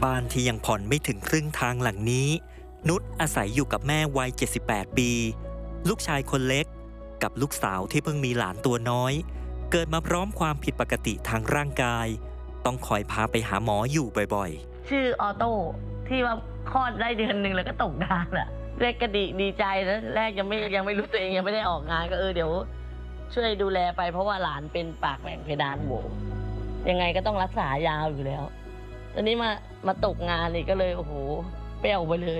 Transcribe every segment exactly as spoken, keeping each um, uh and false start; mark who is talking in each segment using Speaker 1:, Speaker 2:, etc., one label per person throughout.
Speaker 1: บ้านที่ยังผ่อนไม่ถึงครึ่งทางหลังนี้นุชอาศัยอยู่กับแม่วัยเจ็ดสิบแปดปีลูกชายคนเล็กกับลูกสาวที่เพิ่งมีหลานตัวน้อยเกิดมาพร้อมความผิดปกติทางร่างกายต้องคอยพาไปหาหมออยู่บ่อย
Speaker 2: ๆชื่อออโต้ที่ว่าคลอดได้เดือนหนึ่งแล้วก็ตกงานอะแรกก็ดีดีใจแล้วแรกยังไม่ยังไม่รู้ตัวเองยังไม่ได้ออกงานก็เออเดี๋ยวช่วยดูแลไปเพราะว่าหลานเป็นปากแหว่งเพดานโหวยังไงก็ต้องรักษายาวอยู่แล้วตอนนี้มามาตกงานนี่ก็เลยโอ้โหเปรี้ยวไปเลย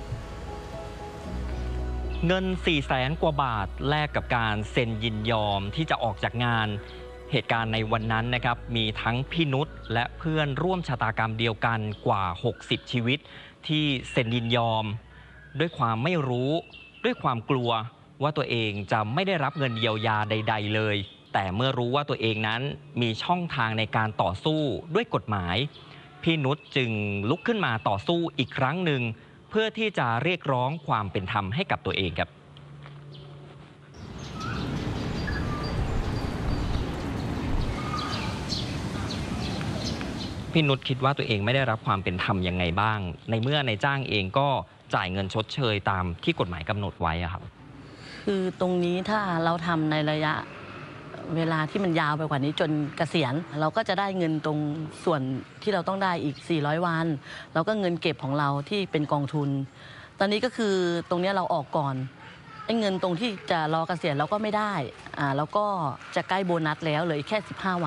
Speaker 1: เงินสี่แสนกว่าบาทแลกกับการเซ็นยินยอมที่จะออกจากงานเหตุการณ์ในวันนั้นนะครับมีทั้งพี่นุชและเพื่อนร่วมชะตากรรมเดียวกันกว่าหกสิบชีวิตที่เซ็นยินยอมด้วยความไม่รู้ด้วยความกลัวว่าตัวเองจะไม่ได้รับเงินเยียวยาใดๆเลยแต่เมื่อรู้ว่าตัวเองนั้นมีช่องทางในการต่อสู้ด้วยกฎหมายพี่นุชจึงลุกขึ้นมาต่อสู้อีกครั้งหนึ่งเพื่อที่จะเรียกร้องความเป็นธรรมให้กับตัวเองครับพี่นุชคิดว่าตัวเองไม่ได้รับความเป็นธรรมยังไงบ้างในเมื่อนายจ้างเองก็จ่ายเงินชดเชยตามที่กฎหมายกำหนดไว้ครับ
Speaker 2: คือตรงนี้ถ้าเราทำในระยะเวลาที่มันยาวไปกว่านี้จนเกษียณเราก็จะได้เงินตรงส่วนที่เราต้องได้อีกสี่ร้อยวันแล้วก็เงินเก็บของเราที่เป็นกองทุนตอนนี้ก็คือตรงนี้เราออกก่อนไอ้เงินตรงที่จะรอเกษียณเราก็ไม่ได้อ่าแล้วก็จะใกล้โบนัสแล้วเลยแค่สิบห้าวัน